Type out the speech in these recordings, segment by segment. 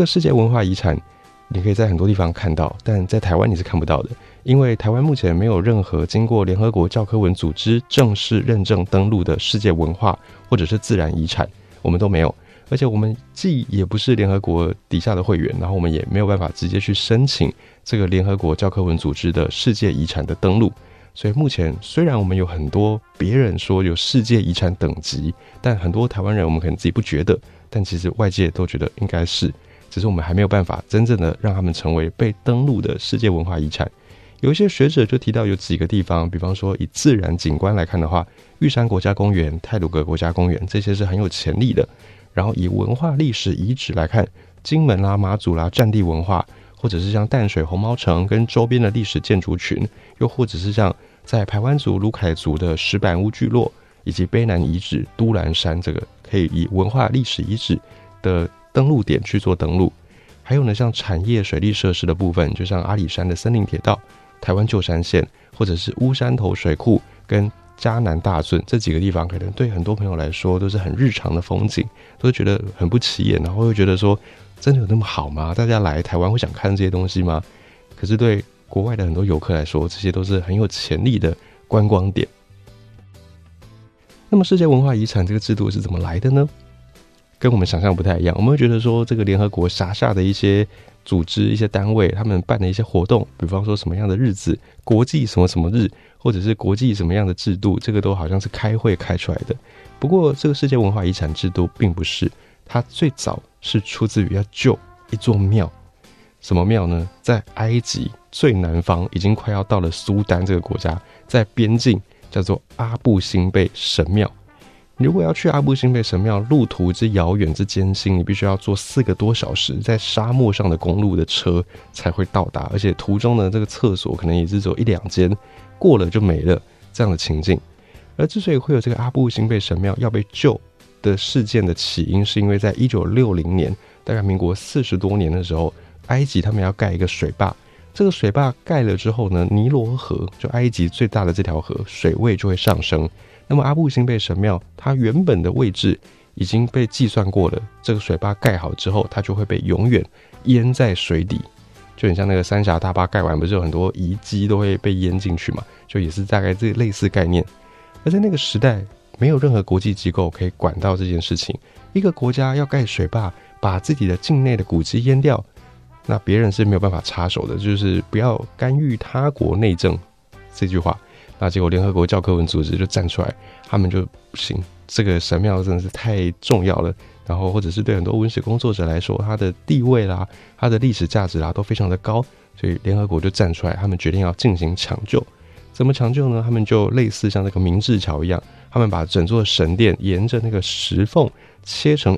这个世界文化遗产你可以在很多地方看到，但在台湾你是看不到的，因为台湾目前没有任何经过联合国教科文组织正式认证登录的世界文化或者是自然遗产，我们都没有。而且我们既也不是联合国底下的会员，然后我们也没有办法直接去申请这个联合国教科文组织的世界遗产的登录。所以目前虽然我们有很多别人说有世界遗产等级，但很多台湾人我们可能自己不觉得，但其实外界都觉得应该是，只是我们还没有办法真正的让他们成为被登录的世界文化遗产。有一些学者就提到有几个地方，比方说以自然景观来看的话，玉山国家公园、太鲁阁国家公园，这些是很有潜力的。然后以文化历史遗址来看，金门啦、马祖啦、战地文化，或者是像淡水红毛城跟周边的历史建筑群，又或者是像在排湾族、鲁凯族的石板屋聚落，以及卑南遗址、都兰山，这个可以以文化历史遗址的登陆点去做登陆。还有呢，像产业水利设施的部分，就像阿里山的森林铁道、台湾旧山线，或者是乌山头水库跟嘉南大圳，这几个地方可能对很多朋友来说都是很日常的风景，都觉得很不起眼，然后会觉得说真的有那么好吗？大家来台湾会想看这些东西吗？可是对国外的很多游客来说，这些都是很有潜力的观光点。那么世界文化遗产这个制度是怎么来的呢？跟我们想象不太一样，我们会觉得说这个联合国辖下的一些组织、一些单位，他们办的一些活动，比方说什么样的日子，国际什么什么日，或者是国际什么样的制度，这个都好像是开会开出来的。不过这个世界文化遗产制度并不是，它最早是出自于要救一座庙。什么庙呢？在埃及最南方，已经快要到了苏丹这个国家，在边境叫做阿布辛贝神庙。如果要去阿布辛贝神庙，路途之遥远之艰辛，你必须要坐4个多小时在沙漠上的公路的车才会到达，而且途中呢，这个厕所可能也是只有1-2间，过了就没了这样的情境。而之所以会有这个阿布辛贝神庙要被救的事件的起因，是因为在1960年，大概民国40多年的时候，埃及他们要盖一个水坝。这个水坝盖了之后呢，尼罗河就埃及最大的这条河水位就会上升。那么阿布辛贝神庙它原本的位置已经被计算过了，这个水坝盖好之后，它就会被永远淹在水底，就很像那个三峡大坝盖完不是有很多遗迹都会被淹进去嘛，就也是大概这类似概念。而在那个时代，没有任何国际机构可以管到这件事情，一个国家要盖水坝把自己的境内的古迹淹掉，那别人是没有办法插手的，就是不要干预他国内政这句话。那结果联合国教科文组织就站出来，他们就不行，这个神庙真的是太重要了，然后或者是对很多文史工作者来说，它的地位啦、它的历史价值啦都非常的高，所以联合国就站出来，他们决定要进行抢救。怎么抢救呢？他们就类似像那个明治桥一样，他们把整座神殿沿着那个石缝切成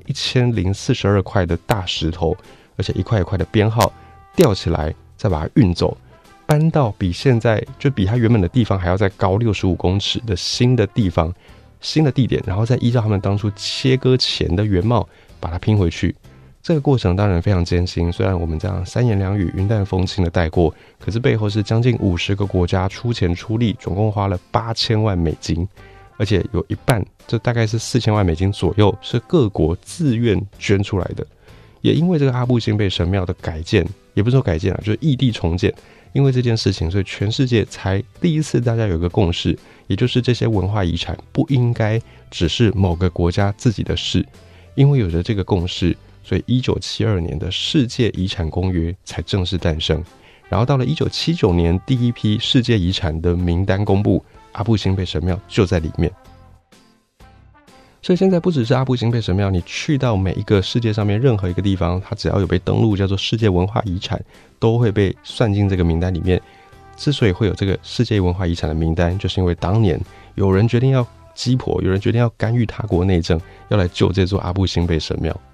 1042块的大石头，而且一块一块的编号吊起来，再把它运走，搬到比现在就比它原本的地方还要再高65公尺的新的地方、新的地点，然后再依照他们当初切割前的原貌把它拼回去。这个过程当然非常艰辛，虽然我们这样三言两语云淡风轻的带过，可是背后是将近50个国家出钱出力，总共花了8000万美金，而且有一半，这大概是4000万美金左右，是各国自愿捐出来的。也因为这个阿布辛贝神庙的改建，也不是说改建啊，就是异地重建，因为这件事情，所以全世界才第一次大家有个共识，也就是这些文化遗产不应该只是某个国家自己的事。因为有着这个共识，所以1972年的世界遗产公约才正式诞生。然后到了1979年，第一批世界遗产的名单公布，阿布辛贝神庙就在里面。所以现在不只是阿布辛贝神庙，你去到每一个世界上面任何一个地方，它只要有被登录叫做世界文化遗产，都会被算进这个名单里面。之所以会有这个世界文化遗产的名单，就是因为当年有人决定要鸡婆，有人决定要干预他国内政，要来救这座阿布辛贝神庙。